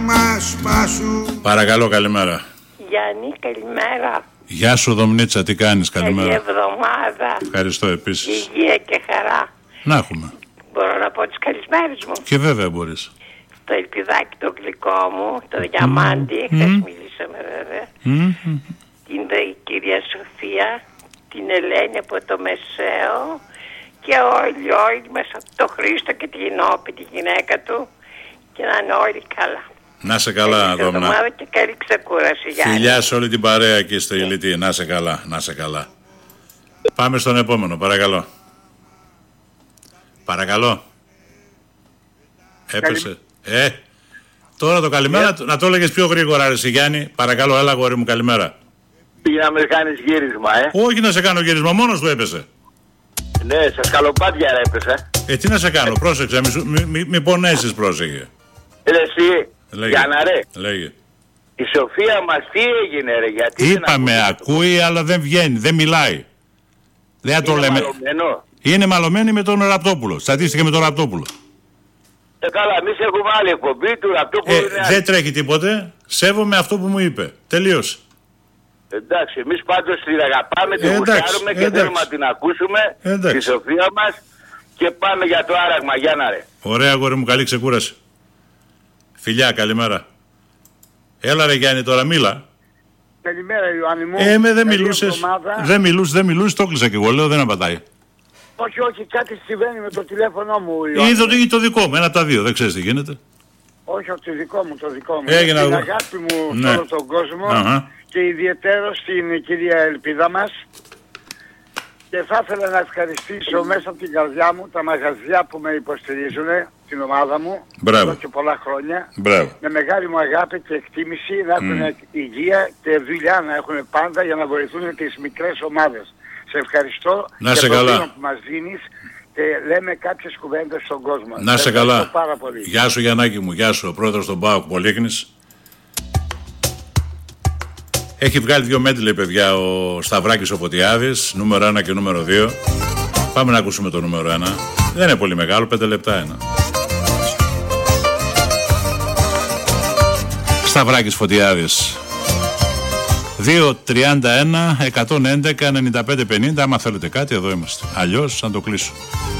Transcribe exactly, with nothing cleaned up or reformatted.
μα σπάσου. Παρακαλώ, καλημέρα. Γιάννη, καλημέρα. Γεια σου Δομνίτσα, τι κάνεις, καλημέρα. Καλή εβδομάδα. Ευχαριστώ επίσης. Υγεία και χαρά. Να έχουμε. Μπορώ να πω τις καλησπέρες μου. Και βέβαια μπορείς. Το ελπιδάκι το γλυκό μου, το διαμάντι, mm. χθες μιλήσαμε βέβαια. Mm. Την δε, κυρία Σοφία, την Ελένη από το Μεσαίο και όλοι όλοι μέσα, το Χρήστο και την Ινώπη, τη γυναίκα του, και να είναι όλοι καλά. Να σε καλά, Δόμνα. Και καλή ξεκούραση, Γιάννη. Φιλιά σε όλη την παρέα εκεί στο Ηλιτή. Να σε καλά, να σε καλά. Πάμε στον επόμενο, παρακαλώ. Παρακαλώ. Έπεσε. Ε, τώρα το καλημέρα, yeah. να το έλεγες πιο γρήγορα, ρε Γιάννη. Παρακαλώ, έλα γόρι μου, καλημέρα. Πήγε να με κάνεις γύρισμα, ε. Όχι να σε κάνω γύρισμα, μόνος του έπεσε. Ναι, σε σκαλοπάτια έπεσε. Ε, τι να σε κάνω, πρόσεξε, μη, μη, μη, μη πονέσεις, πρόσεχε. Ρε εσύ, Λέγε. για να ρε. Λέγε. Η Σοφία μας τι έγινε ρε, γιατί είπαμε, δεν ακούει, ακούει αλλά δεν βγαίνει, δεν μιλάει. Δεν το λέμε. Μαλωμένο. Είναι μαλωμένη με τον Ραπτόπουλο, στατίστηκε με τον Ραπτόπουλο. Ε, καλά, εμείς έχουμε άλλη εκπομπή του Ραπτόπουλου. Ε, δεν τρέχει τίποτε, σέβομαι αυτό που μου είπε, τελείωσε. Εντάξει, εμείς πάντως την αγαπάμε, την γουστάρουμε και εντάξει. θέλουμε να την ακούσουμε, εντάξει. τη Σοφία μας, και πάμε για το άραγμα, Γιάννα ρε. Ωραία αγόρι μου, καλή ξεκούραση. Φιλιά, καλημέρα. Έλα ρε Γιάννη, τώρα μίλα. Καλημέρα Ιωάννη μου. Ε, με δεν μιλούσες, δεν μιλούσες, δεν μιλούσες, το κλείσα και εγώ, λέω δεν απαντάει. Όχι, όχι, κάτι συμβαίνει με το τηλέφωνο μου, Ιωάννη. Ή το, ή το δικό μου, ένα από τα δύο, δεν ξέρεις τι γίνεται. Όχι, από το δικό μου, το δικό μου. Έγινε την αγώ... αγάπη μου ναι. σε όλο τον κόσμο. Uh-huh. Και ιδιαίτερο στην κυρία Ελπίδα μας. Και θα ήθελα να ευχαριστήσω μέσα από την καρδιά μου τα μαγαζιά που με υποστηρίζουν, την ομάδα μου, Μπράβο. εδώ και πολλά χρόνια. Μπράβο. Με μεγάλη μου αγάπη και εκτίμηση να έχουν mm. υγεία και δουλειά να έχουν πάντα για να βοηθούν τις μικρές ομάδες. Σε ευχαριστώ να για σε το καλά. βήμα που μας δίνεις και λέμε κάποιες κουβέντες στον κόσμο. Να σε καλά. Πάρα πολύ. Γεια σου Γιαννάκη μου, γεια σου, ο πρόεδρος των ΠΑΟΚ Πολύχνης. Έχει βγάλει δύο μέντλε, παιδιά, ο Σταυράκης ο Φωτιάδης, νούμερο ένα και νούμερο δύο. Πάμε να ακούσουμε το νούμερο ένα. Δεν είναι πολύ μεγάλο, πέντε λεπτά ένα. Σταυράκης Φωτιάδης. δύο τριάντα ένα εκατόν έντεκα ενενήντα πέντε πενήντα. Άμα θέλετε κάτι, εδώ είμαστε. Αλλιώς, να το κλείσω.